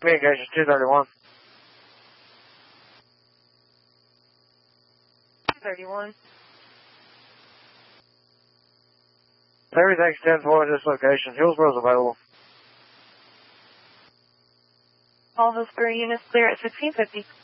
Communications 231. 231. Everything's 10-4 at this location. Hillsboro's available. All those 3 units clear at 1550.